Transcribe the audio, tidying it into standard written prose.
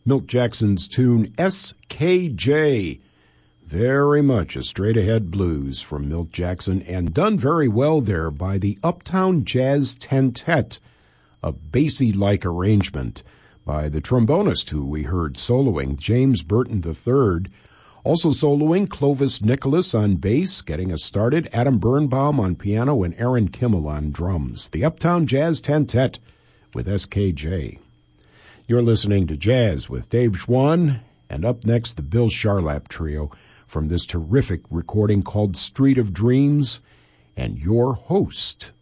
Milt Jackson's tune SKJ. Very much a straight-ahead blues from Milt Jackson, and done very well there by the Uptown Jazz Tentet, a bassy-like arrangement by the trombonist who we heard soloing, James Burton III. Also soloing, Clovis Nicholas on bass, getting us started, Adam Birnbaum on piano, and Aaron Kimmel on drums. The Uptown Jazz Tentet with SKJ. You're listening to Jazz with Dave Schwann, and up next, the Bill Charlap Trio from this terrific recording called Street of Dreams, and your host,